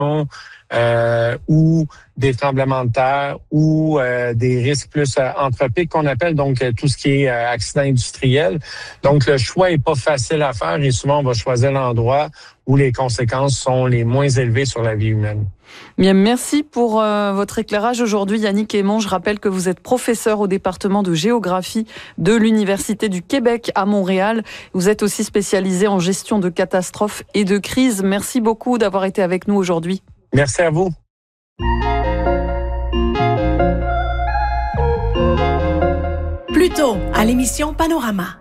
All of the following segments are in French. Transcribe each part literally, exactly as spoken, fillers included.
inondations euh, ou des tremblements de terre ou euh, des risques plus euh, anthropiques qu'on appelle, donc euh, tout ce qui est euh, accident industriel. Donc, le choix est pas facile à faire et souvent, on va choisir l'endroit où les conséquences sont les moins élevées sur la vie humaine. Bien, merci pour euh, votre éclairage aujourd'hui, Yannick Aymon. Je rappelle que vous êtes professeur au département de géographie de l'Université du Québec à Montréal. Vous êtes aussi spécialisé en gestion de catastrophes et de crises. Merci beaucoup d'avoir été avec nous aujourd'hui. Merci à vous. Plus tôt, à l'émission Panorama.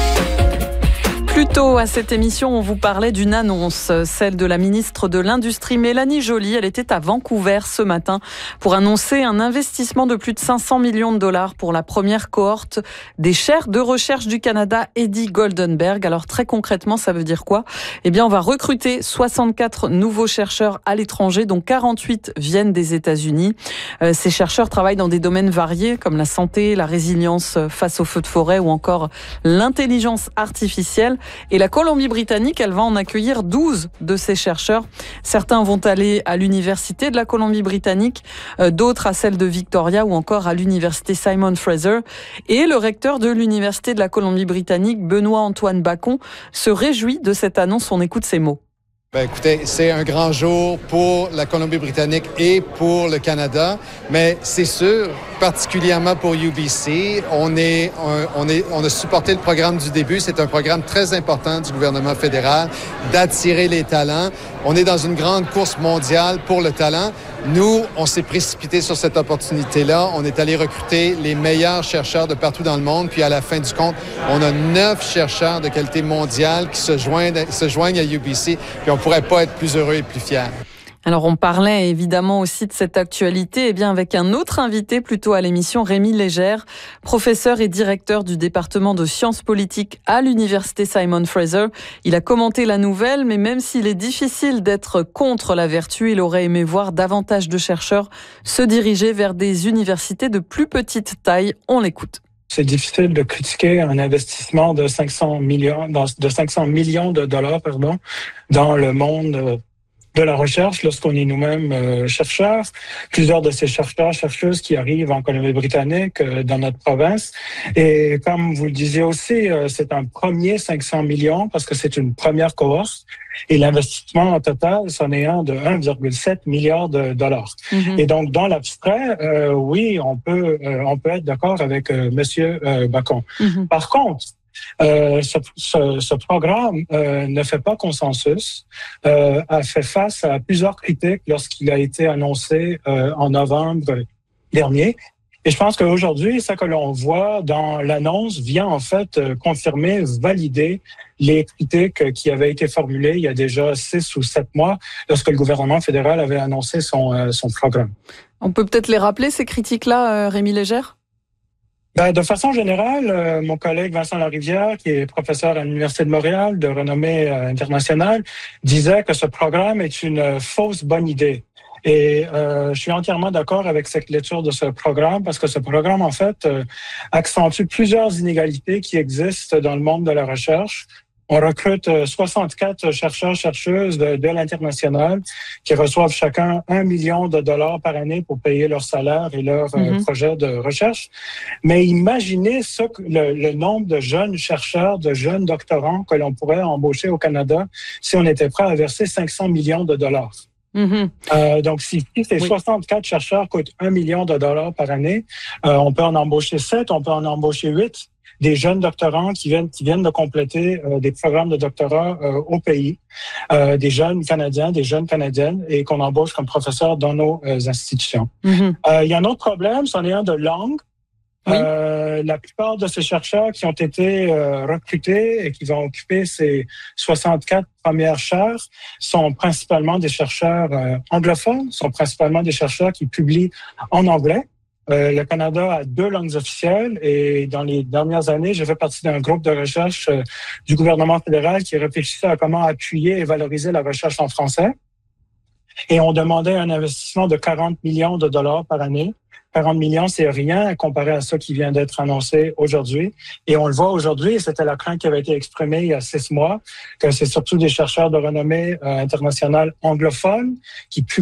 Plus tôt à cette émission, on vous parlait d'une annonce, celle de la ministre de l'Industrie Mélanie Joly. Elle était à Vancouver ce matin pour annoncer un investissement de plus de cinq cents millions de dollars pour la première cohorte des chaires de recherche du Canada Eddie Goldenberg. Alors très concrètement, ça veut dire quoi ? Eh bien, on va recruter soixante-quatre nouveaux chercheurs à l'étranger, dont quarante-huit viennent des États-Unis. Euh, ces chercheurs travaillent dans des domaines variés comme la santé, la résilience face aux feux de forêt ou encore l'intelligence artificielle. Et la Colombie-Britannique, elle va en accueillir douze de ces chercheurs. Certains vont aller à l'université de la Colombie-Britannique, euh, d'autres à celle de Victoria ou encore à l'université Simon Fraser. Et le recteur de l'université de la Colombie-Britannique, Benoît-Antoine Bacon, se réjouit de cette annonce. On écoute ses mots. Ben écoutez, c'est un grand jour pour la Colombie-Britannique et pour le Canada, mais c'est sûr, particulièrement pour U B C, on est, on, on est, on a supporté le programme du début. C'est un programme très important du gouvernement fédéral d'attirer les talents. On est dans une grande course mondiale pour le talent. Nous, on s'est précipité sur cette opportunité-là. On est allé recruter les meilleurs chercheurs de partout dans le monde. Puis à la fin du compte, on a neuf chercheurs de qualité mondiale qui se joignent, se joignent à U B C. Puis on pourrait pas être plus heureux et plus fiers. Alors on parlait évidemment aussi de cette actualité eh bien avec un autre invité plutôt à l'émission, Rémi Légère, professeur et directeur du département de sciences politiques à l'université Simon Fraser. Il a commenté la nouvelle, mais même s'il est difficile d'être contre la vertu, il aurait aimé voir davantage de chercheurs se diriger vers des universités de plus petite taille. On l'écoute. C'est difficile de critiquer un investissement de cinq cents millions, de cinq cents millions de dollars, pardon, dans le monde de la recherche lorsqu'on est nous-mêmes euh, chercheurs. Plusieurs de ces chercheurs, chercheuses qui arrivent en Colombie-Britannique, euh, dans notre province. Et comme vous le disiez aussi, euh, c'est un premier cinq cents millions parce que c'est une première cohorte. Et l'investissement en total, c'en est un de un virgule sept milliard de dollars. Mm-hmm. Et donc, dans l'abstrait, euh, oui, on peut, euh, on peut être d'accord avec euh, Monsieur euh, Bacon. Mm-hmm. Par contre, Euh, ce, ce, ce programme euh, ne fait pas consensus, euh, a fait face à plusieurs critiques lorsqu'il a été annoncé euh, en novembre dernier. Et je pense qu'aujourd'hui, ce que l'on voit dans l'annonce vient en fait euh, confirmer, valider les critiques qui avaient été formulées il y a déjà six ou sept mois lorsque le gouvernement fédéral avait annoncé son, euh, son programme. On peut peut-être les rappeler, ces critiques-là, euh, Rémi Légère ? Ben, de façon générale, euh, mon collègue Vincent Larivière, qui est professeur à l'Université de Montréal, de renommée euh, internationale, disait que ce programme est une euh, fausse bonne idée. Et euh, je suis entièrement d'accord avec cette lecture de ce programme parce que ce programme, en fait, euh, accentue plusieurs inégalités qui existent dans le monde de la recherche. On recrute soixante-quatre chercheurs, chercheuses de, de l'international qui reçoivent chacun un million de dollars par année pour payer leur salaire et leur mm-hmm. euh, projet de recherche. Mais imaginez ce, le, le nombre de jeunes chercheurs, de jeunes doctorants que l'on pourrait embaucher au Canada si on était prêt à verser cinq cents millions de dollars. Mm-hmm. Euh, donc, si, si ces oui. soixante-quatre chercheurs coûtent un million de dollars par année, euh, on peut en embaucher sept, on peut en embaucher huit. Des jeunes doctorants qui viennent qui viennent de compléter euh, des programmes de doctorat euh, au pays, euh, des jeunes Canadiens, des jeunes Canadiennes, et qu'on embauche comme professeurs dans nos euh, institutions. Mm-hmm. Euh, il y a un autre problème, c'en est un de langue. Oui. Euh, la plupart de ces chercheurs qui ont été euh, recrutés et qui vont occuper ces soixante-quatre premières chaires sont principalement des chercheurs euh, anglophones, sont principalement des chercheurs qui publient en anglais. Euh, le Canada a deux langues officielles et dans les dernières années, j'ai fait partie d'un groupe de recherche euh, du gouvernement fédéral qui réfléchissait à comment appuyer et valoriser la recherche en français. Et on demandait un investissement de quarante millions de dollars par année quarante millions, c'est rien comparé à ça qui vient d'être annoncé aujourd'hui. Et on le voit aujourd'hui, et c'était la crainte qui avait été exprimée il y a six mois, que c'est surtout des chercheurs de renommée euh, internationale anglophones qui